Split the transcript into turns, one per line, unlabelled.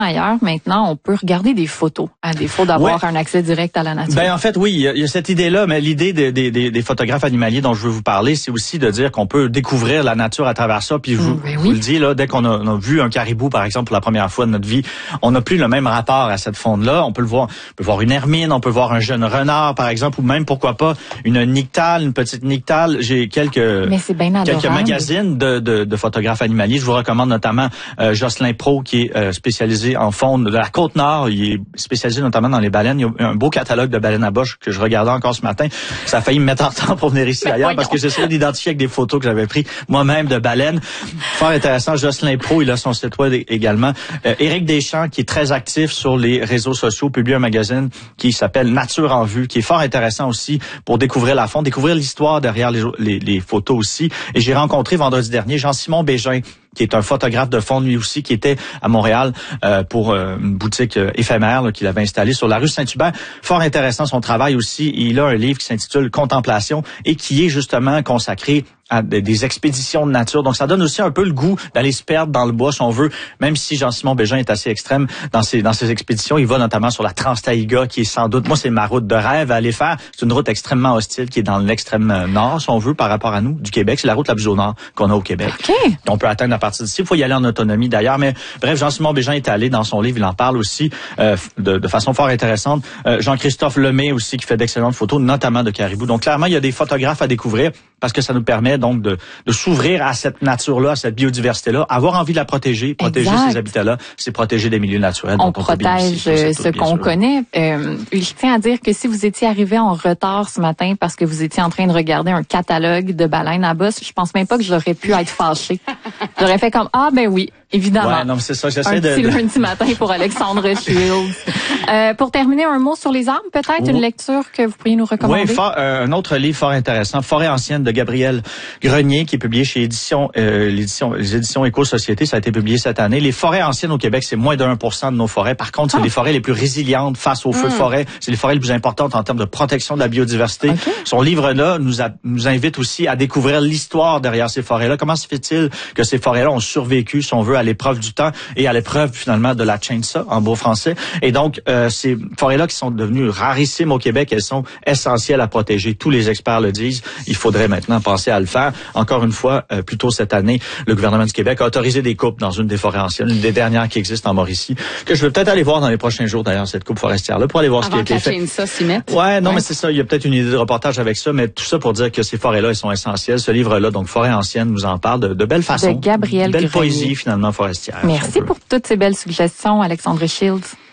ailleurs, maintenant, on peut regarder des photos à défaut d'avoir un accès direct à la nature.
Ben en fait, oui, il y a cette idée-là, mais l'idée des photographes animaliers dont je veux vous parler, c'est aussi de dire qu'on peut découvrir la nature à travers ça. Puis je vous le dis, là, dès qu'on a vu un caribou, par exemple, pour la première fois de notre vie, on n'a plus le même rapport à cette faune-là. On peut le voir, on peut voir une hermine, on peut voir un jeune renard, par exemple, ou même, pourquoi pas, une nyctale, une petite nyctale. J'ai quelques magazines de photographes animaliers. Je vous recommande notamment Jocelyn Pro, qui est spécialisé en faune de la Côte-Nord. Il est spécialisé notamment dans les baleines. Il y a un beau catalogue de baleines à bosse que je regardais encore ce matin. Ça a failli me mettre en temps pour venir ici ailleurs parce que j'essayais d'identifier avec des photos que j'avais prises moi-même de baleines. Fort intéressant. Jocelyn Pro, il a son site web également. Éric Deschamps, qui est très actif sur les réseaux sociaux, publie un magazine qui s'appelle Nature en vue, qui est fort intéressant aussi pour découvrir la faune, découvrir l'histoire derrière les photos aussi. Et j'ai rencontré vendredi dernier Jean-Simon Bégin, qui est un photographe de faune lui aussi, qui était à Montréal pour une boutique éphémère qu'il avait installée sur la rue Saint-Hubert. Fort intéressant son travail aussi. Il a un livre qui s'intitule Contemplation et qui est justement consacré à des expéditions de nature. Donc, ça donne aussi un peu le goût d'aller se perdre dans le bois, si on veut, même si Jean-Simon Bégin est assez extrême dans ses expéditions. Il va notamment sur la Trans-Taïga, qui est sans doute, moi, c'est ma route de rêve à aller faire. C'est une route extrêmement hostile qui est dans l'extrême nord, si on veut, par rapport à nous, du Québec. C'est la route la plus au nord qu'on a au Québec.
Okay.
On peut atteindre à partir d'ici. Il faut y aller en autonomie, d'ailleurs. Mais bref, Jean-Simon Bégin est allé dans son livre. Il en parle aussi de façon fort intéressante. Jean-Christophe Lemay aussi, qui fait d'excellentes photos, notamment de caribou. Donc, clairement, il y a des photographes à découvrir parce que ça nous permet donc de s'ouvrir à cette nature-là, à cette biodiversité-là, avoir envie de la protéger ces habitats-là, c'est protéger des milieux naturels.
On protège ce qu'on connaît. Je tiens à dire que si vous étiez arrivé en retard ce matin parce que vous étiez en train de regarder un catalogue de baleines à bosse, je pense même pas que j'aurais pu être fâchée. J'aurais fait comme, ah ben oui, évidemment.
Ouais, non, mais c'est ça, j'essaie
un petit lundi matin pour Alexandre Shields. Pour terminer, un mot sur les arbres, peut-être une lecture que vous pourriez nous recommander?
Oui, un autre livre fort intéressant, Forêt ancienne de Gabriel Grenier, qui est publié chez les éditions Éco-Société. Ça a été publié cette année. Les forêts anciennes au Québec, c'est moins de 1% de nos forêts. Par contre, c'est les forêts les plus résilientes face aux feux de forêt. C'est les forêts les plus importantes en termes de protection de la biodiversité. Okay. Son livre-là nous invite aussi à découvrir l'histoire derrière ces forêts-là. Comment se fait-il que ces forêts-là ont survécu, si on veut, à l'épreuve du temps et à l'épreuve, finalement, de la chainsaw, en beau français. Et donc, ces forêts-là qui sont devenues rarissimes au Québec, elles sont essentielles à protéger. Tous les experts le disent. Il faudrait maintenant penser à le faire. Encore une fois, plus tôt cette année, le gouvernement du Québec a autorisé des coupes dans une des forêts anciennes, une des dernières qui existent en Mauricie, que je vais peut-être aller voir dans les prochains jours, d'ailleurs, cette coupe forestière-là, pour aller voir ce qui a été fait.
Ça s'y met.
Mais c'est ça. Il y a peut-être une idée de reportage avec ça, mais tout ça pour dire que ces forêts-là, elles sont essentielles. Ce livre-là, donc Forêt ancienne, nous en parle de belle façon.
De Gabriel
Belle
Grenier.
poésie, finalement, forestière.
Merci pour toutes ces belles suggestions, Alexandre Shields.